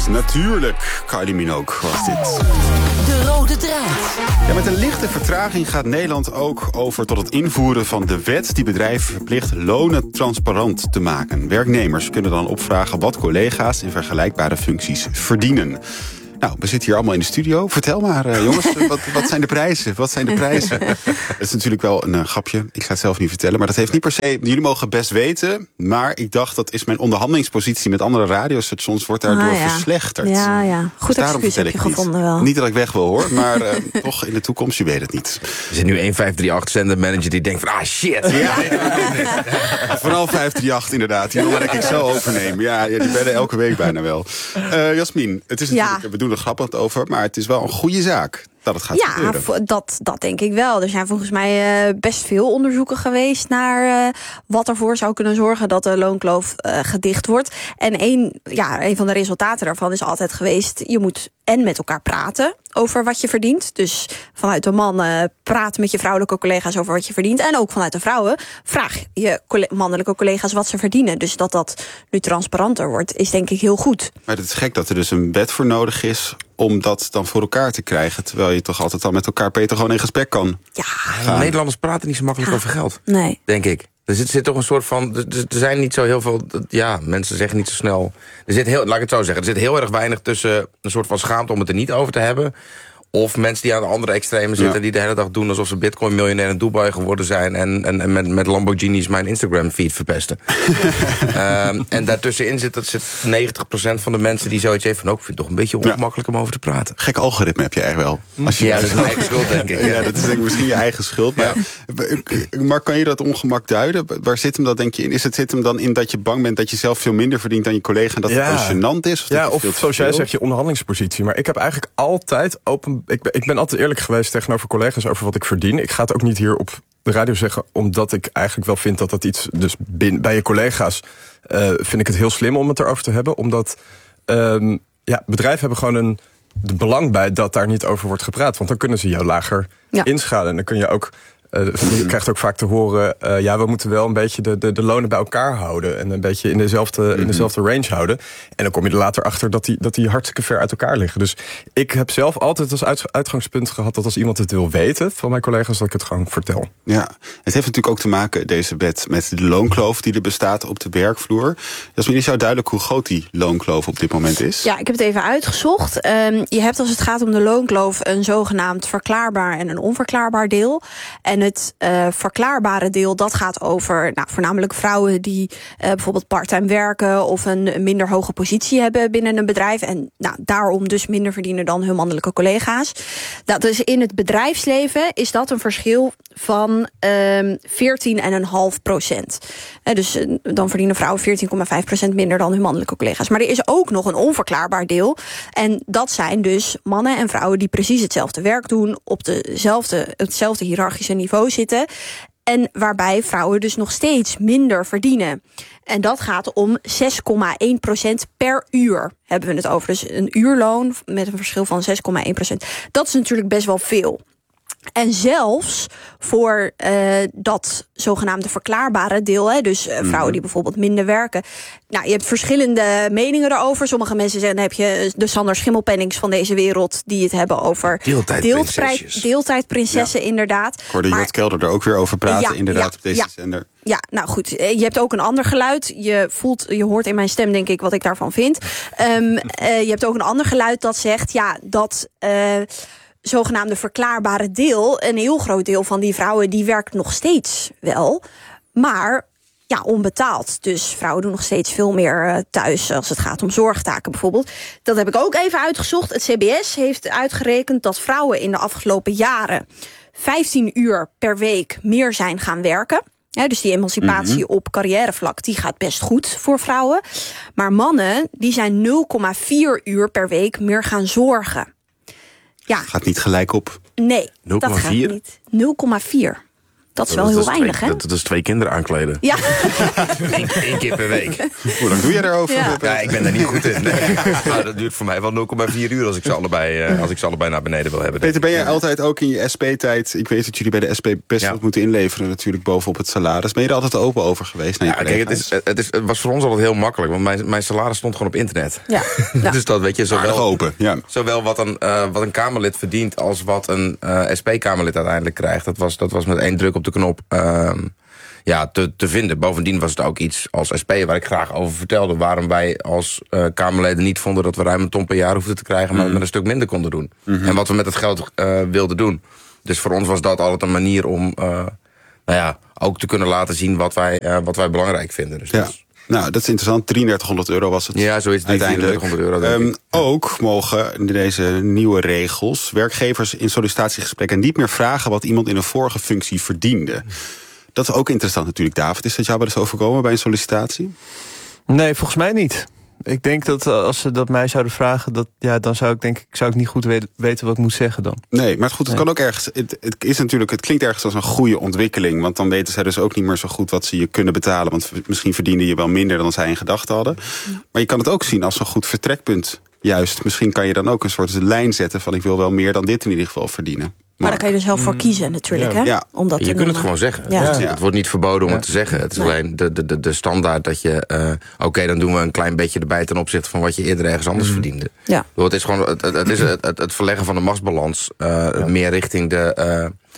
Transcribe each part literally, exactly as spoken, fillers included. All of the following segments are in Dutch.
Natuurlijk, Kylie Minogue was dit. De rode draad. Ja, met een lichte vertraging gaat Nederland ook over tot het invoeren van de wet die bedrijven verplicht lonen transparant te maken. Werknemers kunnen dan opvragen wat collega's in vergelijkbare functies verdienen. Nou, we zitten hier allemaal in de studio. Vertel maar, uh, jongens, wat, wat zijn de prijzen? Wat zijn de prijzen? Het is natuurlijk wel een uh, grapje. Ik ga het zelf niet vertellen. Maar dat heeft niet per se... Jullie mogen best weten. Maar ik dacht, dat is mijn onderhandelingspositie met andere radiostations wordt daardoor ah, ja. verslechterd. Ja, ja. Goed dus excuus heb je niet. gevonden wel. Niet dat ik weg wil, hoor. Maar uh, toch in de toekomst, je weet het niet. Er zit nu één vijf drie acht zendermanager die denkt van... Ah, shit. Ja. Vooral vijf drie acht, inderdaad. Die wil ik ik zo overneem. Ja, ja, die bellen elke week bijna wel. Uh, Jasmin, het is natuurlijk... Ja. We doen er grappig over, maar het is wel een goede zaak dat het gaat ja, gebeuren. Dat, dat denk ik wel. Er zijn volgens mij uh, best veel onderzoeken geweest naar uh, wat ervoor zou kunnen zorgen dat de loonkloof uh, gedicht wordt. En een, ja, een van de resultaten daarvan is altijd geweest, je moet en met elkaar praten over wat je verdient. Dus vanuit de mannen praat met je vrouwelijke collega's over wat je verdient. En ook vanuit de vrouwen vraag je mannelijke collega's wat ze verdienen. Dus dat dat nu transparanter wordt, is denk ik heel goed. Maar het is gek dat er dus een wet voor nodig is om dat dan voor elkaar te krijgen. Terwijl je toch altijd al met elkaar, Peter, gewoon in gesprek kan. Ja. Ja, Nederlanders praten niet zo makkelijk ja. over geld. Nee. Denk ik. Er zit, zit toch een soort van... Er, er zijn niet zo heel veel... Ja, mensen zeggen niet zo snel... Er zit heel, laat ik het zo zeggen. Er zit heel erg weinig tussen een soort van schaamte om het er niet over te hebben... of mensen die aan de andere extreme zitten... Ja. die de hele dag doen alsof ze bitcoin-miljonair in Dubai geworden zijn... en, en, en met, met Lamborghinis mijn Instagram-feed verpesten. um, en daartussenin zit, dat zit negentig procent van de mensen die zoiets heeft van... ook, ik vind het toch een beetje ongemakkelijk ja. om over te praten. Gek algoritme heb je eigenlijk wel. Als je ja, dat is mijn eigen schuld, denk ik. Ja, ja, dat is denk ik misschien je eigen schuld. Maar, ja. maar kan je dat ongemak duiden? Waar zit hem dat, denk je, in? Is het zit hem dan in dat je bang bent dat je zelf veel minder verdient dan je collega... en dat ja. het gênant is? Of, ja, of zoals jij zegt, je onderhandelingspositie. Maar ik heb eigenlijk altijd open... Ik ben, ik ben altijd eerlijk geweest tegenover collega's over wat ik verdien. Ik ga het ook niet hier op de radio zeggen, omdat ik eigenlijk wel vind dat dat iets... Dus bin, bij je collega's uh, vind ik het heel slim om het erover te hebben. Omdat um, ja, bedrijven hebben gewoon een de belang bij dat daar niet over wordt gepraat. Want dan kunnen ze jou lager ja. inschalen. En dan kun je ook... Uh, je krijgt ook vaak te horen... Uh, ja, we moeten wel een beetje de, de, de lonen bij elkaar houden... en een beetje in dezelfde, mm-hmm. in dezelfde range houden. En dan kom je er later achter dat die, dat die hartstikke ver uit elkaar liggen. Dus ik heb zelf altijd als uit, uitgangspunt gehad... dat als iemand het wil weten van mijn collega's... dat ik het gewoon vertel. Ja, het heeft natuurlijk ook te maken, deze wet... met de loonkloof die er bestaat op de werkvloer. Jasmin, is jou duidelijk hoe groot die loonkloof op dit moment is? Ja, ik heb het even uitgezocht. Um, je hebt als het gaat om de loonkloof... een zogenaamd verklaarbaar en een onverklaarbaar deel... En En het uh, verklaarbare deel, dat gaat over nou, voornamelijk vrouwen die uh, bijvoorbeeld parttime werken of een minder hoge positie hebben binnen een bedrijf. En nou, daarom dus minder verdienen dan hun mannelijke collega's. Dat is in het bedrijfsleven is dat een verschil van um, veertien komma vijf procent. Uh, dus uh, dan verdienen vrouwen veertien komma vijf procent minder dan hun mannelijke collega's. Maar er is ook nog een onverklaarbaar deel. En dat zijn dus mannen en vrouwen die precies hetzelfde werk doen, op dezelfde, hetzelfde hiërarchische niveau zitten. En waarbij vrouwen dus nog steeds minder verdienen. En dat gaat om zes komma één procent per uur. Hebben we het over. Dus een uurloon met een verschil van zes komma één procent. Dat is natuurlijk best wel veel. En zelfs voor uh, dat zogenaamde verklaarbare deel, hè, dus uh, vrouwen die bijvoorbeeld minder werken. Nou, je hebt verschillende meningen erover. Sommige mensen zeggen, dan heb je de Sander Schimmelpennings van deze wereld die het hebben over deeltijdprinsessen. Deeltijdprinsessen, ja. Inderdaad. Ik hoorde Jort Kelder er ook weer over praten, ja, inderdaad, ja, op deze ja. zender. Ja, nou goed. Je hebt ook een ander geluid. Je voelt, je hoort in mijn stem, denk ik, wat ik daarvan vind. Um, uh, je hebt ook een ander geluid dat zegt, ja, dat Uh, zogenaamde verklaarbare deel, een heel groot deel van die vrouwen, die werkt nog steeds wel, maar ja, onbetaald. Dus vrouwen doen nog steeds veel meer thuis als het gaat om zorgtaken bijvoorbeeld. Dat heb ik ook even uitgezocht. Het C B S heeft uitgerekend dat vrouwen in de afgelopen jaren vijftien uur per week meer zijn gaan werken. Ja, dus die emancipatie mm-hmm. op carrièrevlak, die gaat best goed voor vrouwen. Maar mannen, die zijn nul komma vier uur per week meer gaan zorgen. Ja. Gaat niet gelijk op? Nee, nul komma vier? Dat gaat niet. nul komma vier. Dat is wel heel weinig, twee, hè? Dat, dat is twee kinderen aankleden. Ja. Eén, één keer per week. Hoe lang doe je daarover? Ja. Ja, ik ben daar niet goed in. Nee. Nou, dat duurt voor mij wel nul komma vier uur als ik, ze allebei, uh, als ik ze allebei naar beneden wil hebben. Peter, ben jij altijd ook in je S P-tijd... Ik weet dat jullie bij de S P best Ja. wat moeten inleveren natuurlijk bovenop het salaris. Ben je er altijd open over geweest naar je Ja, kijk, het, is, het, is, het was voor ons altijd heel makkelijk. Want mijn, mijn salaris stond gewoon op internet. Ja. Ja. Dus dat weet je, Aardig zowel, open, ja. zowel wat een, uh, wat een Kamerlid verdient... als wat een uh, S P-Kamerlid uiteindelijk krijgt. Dat was, dat was met één druk op de knop... Uh, Ja, te, te vinden. Bovendien was het ook iets als S P waar ik graag over vertelde... waarom wij als uh, Kamerleden niet vonden dat we ruim een ton per jaar hoefden te krijgen... maar mm. met een stuk minder konden doen. Mm-hmm. En wat we met het geld uh, wilden doen. Dus voor ons was dat altijd een manier om uh, nou ja, ook te kunnen laten zien wat wij, uh, wat wij belangrijk vinden. Dus Ja. dat is... Nou, dat is interessant. drieduizendhonderd euro was het. Ja, zoiets. Uiteindelijk. drieduizendhonderd euro, denk um, ik. ook mogen in deze nieuwe regels werkgevers in sollicitatiegesprekken niet meer vragen wat iemand in een vorige functie verdiende. Dat is ook interessant natuurlijk, David. Is dat jou wel eens overkomen bij een sollicitatie? Nee, volgens mij niet. Ik denk dat als ze dat mij zouden vragen, dat, ja, dan zou ik denk ik zou ik niet goed we- weten wat ik moet zeggen dan. Nee, maar goed, het Nee. kan ook ergens. Het, het is natuurlijk, het klinkt ergens als een goede ontwikkeling. Want dan weten zij dus ook niet meer zo goed wat ze je kunnen betalen. Want misschien verdiende je wel minder dan zij in gedachten hadden. Ja. Maar je kan het ook zien als een goed vertrekpunt. Juist, misschien kan je dan ook een soort lijn zetten van ik wil wel meer dan dit in ieder geval verdienen. Maar daar kan je dus zelf voor kiezen natuurlijk, Ja. hè? Ja. Om dat Je te kunt het noemen. gewoon zeggen. Ja. Het, Ja. het wordt niet verboden om Ja. het te zeggen. Het is Nee. alleen de, de, de, de standaard dat je... Uh, Oké, okay, dan doen we een klein beetje erbij ten opzichte van wat je eerder ergens anders mm. verdiende. Ja. Het is gewoon het, het, is het, het, het verleggen van de machtsbalans uh, ja. meer richting de... Uh,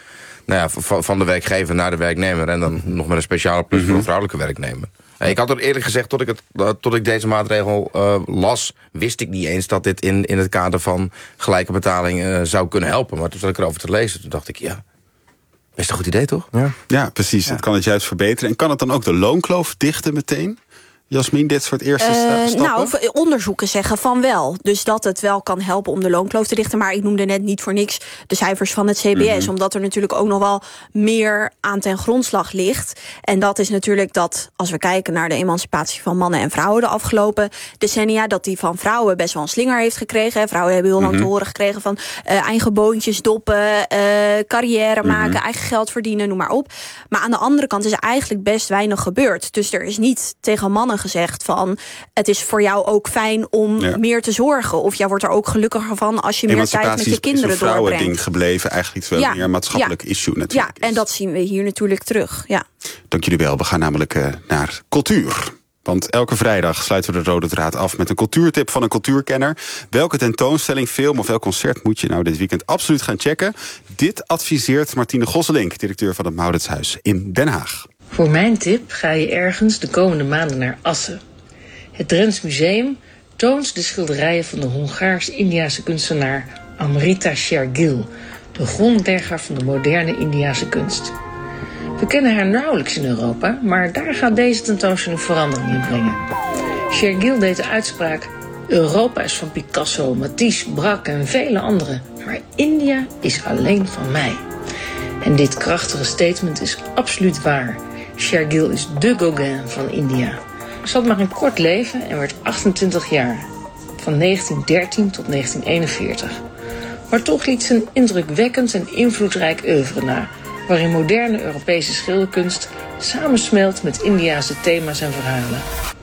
nou ja, van, van de werkgever naar de werknemer. En dan nog met een speciale plus mm-hmm. voor een vrouwelijke werknemer. Ik had er eerlijk gezegd, tot ik, het, uh, tot ik deze maatregel uh, las... wist ik niet eens dat dit in, in het kader van gelijke betaling uh, zou kunnen helpen. Maar toen zat ik erover te lezen, toen dacht ik, ja... is een goed idee, toch? Ja, ja precies. Ja. Het kan het juist verbeteren. En kan het dan ook de loonkloof dichten meteen? Jasmin, dit soort eerste uh, stappen? Nou, onderzoeken zeggen van wel. Dus dat het wel kan helpen om de loonkloof te dichten. Maar ik noemde net niet voor niks de cijfers van het C B S. Mm-hmm. Omdat er natuurlijk ook nog wel meer aan ten grondslag ligt. En dat is natuurlijk dat, als we kijken naar de emancipatie van mannen en vrouwen de afgelopen decennia, dat die van vrouwen best wel een slinger heeft gekregen. Vrouwen hebben heel lang mm-hmm. te horen gekregen van uh, eigen boontjes doppen, uh, carrière maken, mm-hmm. eigen geld verdienen, noem maar op. Maar aan de andere kant is er eigenlijk best weinig gebeurd. Dus er is niet tegen mannen gezegd van het is voor jou ook fijn om ja. meer te zorgen. Of jij wordt er ook gelukkiger van als je meer tijd met je kinderen doorbrengt. Is een vrouwending gebleven, eigenlijk iets wel ja. meer maatschappelijk ja. issue natuurlijk. Ja, en dat zien we hier natuurlijk terug. Ja. Dank jullie wel. We gaan namelijk uh, naar cultuur. Want elke vrijdag sluiten we de rode draad af met een cultuurtip van een cultuurkenner. Welke tentoonstelling, film of welk concert moet je nou dit weekend absoluut gaan checken? Dit adviseert Martine Gosselink, directeur van het Mauritshuis in Den Haag. Voor mijn tip ga je ergens de komende maanden naar Assen. Het Drents Museum toont de schilderijen van de Hongaars-Indiase kunstenaar Amrita Shergill, de grondlegger van de moderne Indiase kunst. We kennen haar nauwelijks in Europa, maar daar gaat deze tentoonstelling verandering in brengen. Shergill deed de uitspraak: Europa is van Picasso, Matisse, Braque en vele anderen, maar India is alleen van mij. En dit krachtige statement is absoluut waar. Shergill is de Gauguin van India. Ze had maar een kort leven en werd achtentwintig jaar. Van negentien dertien tot negentien eenenveertig. Maar toch liet ze een indrukwekkend en invloedrijk oeuvre na, waarin moderne Europese schilderkunst samensmelt met Indiase thema's en verhalen.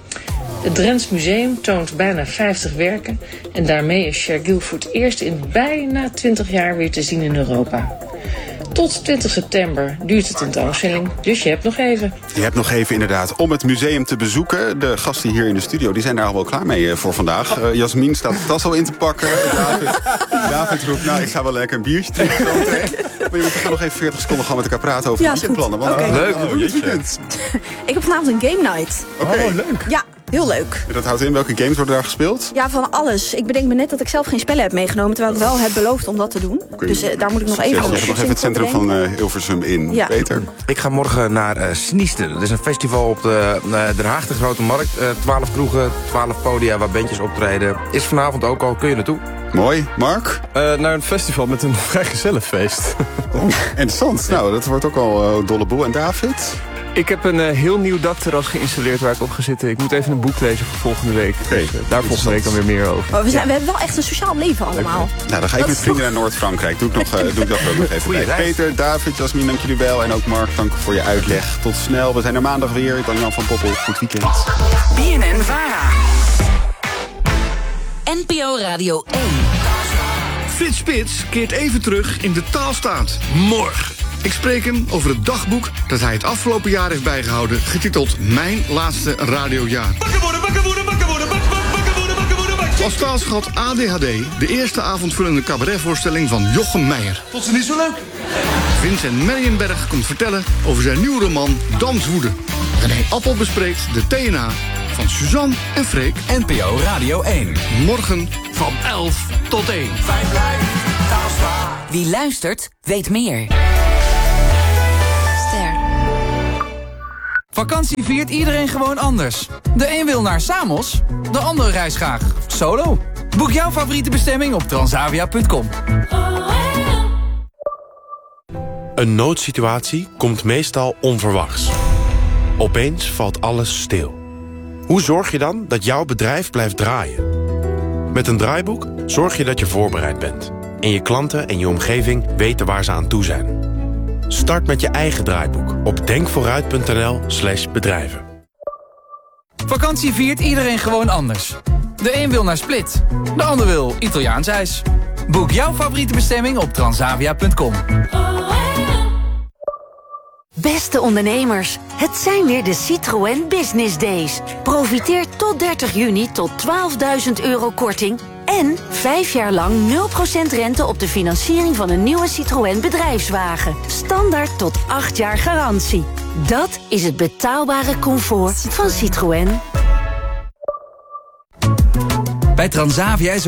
Het Drents Museum toont bijna vijftig werken en daarmee is Shergill voor het eerst in bijna twintig jaar weer te zien in Europa. Tot twintig september duurt de tentoonstelling, dus je hebt nog even. Je hebt nog even inderdaad om het museum te bezoeken. De gasten hier in de studio die zijn daar al wel klaar mee uh, voor vandaag. Uh, Jasmin staat de tas al in te pakken. David, David roept, nou ik ga wel lekker een biertje drinken. Maar we gaan nog even veertig seconden gaan met elkaar praten over ja, de weekendplannen. Okay. Uh, leuk, hoe je het weekend? Ik heb vanavond een game night. Oké, okay. Oh, leuk. Ja. Heel leuk. Dat houdt in, welke games worden daar gespeeld? Ja, van alles. Ik bedenk me net dat ik zelf geen spellen heb meegenomen, terwijl ik wel heb beloofd om dat te doen. Okay. Dus uh, daar moet ik nog even... Je hebt nog even het centrum van uh, Hilversum in. Ja. Peter? Ik ga morgen naar uh, Sniesten. Dat is een festival op de uh, Den Haag, de Grote Markt. Uh, twaalf kroegen, twaalf podia waar bandjes optreden. Is vanavond ook al. Kun je naartoe? Mooi. Mark? Uh, naar een festival met een vrij gezellig feest. Oh, interessant. Nou, dat wordt ook al uh, dolle boel. En David? Ik heb een uh, heel nieuw dakterras geïnstalleerd waar ik op ga zitten. Ik moet even een boek lezen voor volgende week. Okay, dus, uh, daar volgende week dan weer meer over. Maar we, zijn, we hebben wel echt een sociaal leven allemaal. Okay. Nou, dan ga ik dat met vrienden toch... naar Noord-Frankrijk. Doe ik, nog, uh, doe ik dat ook nog even bij. Peter, David, Jasmin, dank jullie wel. En ook Mark, dank voor je uitleg. Tot snel. We zijn er maandag weer. Ik ben Jan van Poppel. Goed weekend. B N N-Vara. N P O Radio één. Frits Spits keert even terug in de taalstaat. Morgen. Ik spreek hem over het dagboek dat hij het afgelopen jaar heeft bijgehouden, getiteld Mijn Laatste Radiojaar. Bakken worden, bakken worden, bakken worden, bakken worden, bakken worden, bakken worden, bakken. Als taalschat A D H D, de eerste avondvullende cabaretvoorstelling van Jochem Meijer. Vond ze niet zo leuk? Vincent Meijenberg komt vertellen over zijn nieuwe roman Danswoede. René Appel bespreekt de T N A van Suzanne en Freek. N P O Radio één. Morgen van elf tot één. Wie luistert, weet meer. Vakantie viert iedereen gewoon anders. De een wil naar Samos, de ander reist graag solo. Boek jouw favoriete bestemming op transavia punt com. Een noodsituatie komt meestal onverwachts. Opeens valt alles stil. Hoe zorg je dan dat jouw bedrijf blijft draaien? Met een draaiboek zorg je dat je voorbereid bent. En je klanten en je omgeving weten waar ze aan toe zijn. Start met je eigen draaiboek op denkvooruit punt n l slash bedrijven. Vakantie viert iedereen gewoon anders. De een wil naar Split, de ander wil Italiaans ijs. Boek jouw favoriete bestemming op transavia punt com. Beste ondernemers, het zijn weer de Citroën Business Days. Profiteer tot dertig juni tot twaalfduizend euro korting en vijf jaar lang nul procent rente op de financiering van een nieuwe Citroën bedrijfswagen. Standaard tot acht jaar garantie. Dat is het betaalbare comfort van Citroën. Bij Transavia is